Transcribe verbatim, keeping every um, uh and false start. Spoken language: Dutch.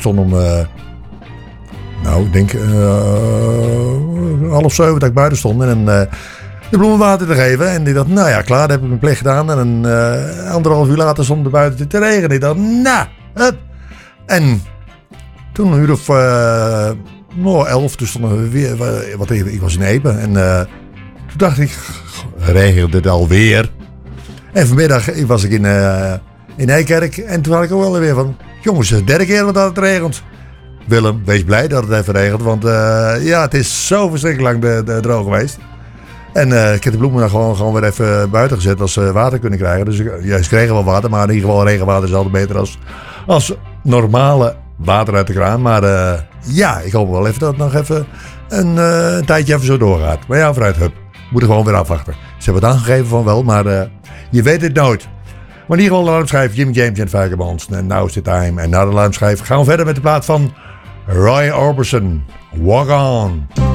stond om... Uh, nou, ik denk... Uh, half zeven dat ik buiten stond. En uh, de bloemen water te geven. En ik dacht, nou ja, klaar. Dan heb ik mijn plicht gedaan. En een uh, anderhalf uur later stond het buiten te regenen. Ik dacht, nou, hup. En toen een uur of... Uh, nou, elf. Toen stonden we weer... Wat, ik was in Epe. En uh, toen dacht ik... Regende het alweer. En vanmiddag was ik in... Uh, In Nijkerk. En toen had ik ook wel weer van... Jongens, het is de derde keer dat het regent. Willem, wees blij dat het even regent. Want uh, ja, het is zo verschrikkelijk lang de, de droog geweest. En uh, ik heb de bloemen dan gewoon, gewoon weer even buiten gezet. Als ze water kunnen krijgen. Dus ja, ze kregen wel water. Maar in ieder geval regenwater is altijd beter als, als normale water uit de kraan. Maar uh, ja, ik hoop wel even dat het nog even een, uh, een tijdje even zo doorgaat. Maar ja, vooruit, hup. Moeten gewoon weer afwachten. Ze hebben het aangegeven van wel. Maar uh, je weet het nooit. Maar in ieder geval de alarmschijf, Jimmy James en Vagabonds. En Now is the Time. En na de alarmschijf gaan we verder met de plaat van Roy Orbison. Walk On.